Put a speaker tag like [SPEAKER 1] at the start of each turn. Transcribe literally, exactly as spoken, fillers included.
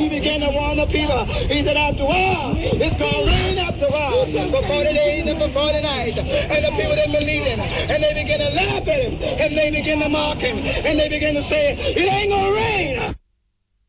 [SPEAKER 1] He began to warn the people. He said, after a while, it's going to rain after a while. For forty days and for forty nights. And the people didn't believe him. And they began to laugh at him. And they began to mock him. And they began to say, it ain't going to rain.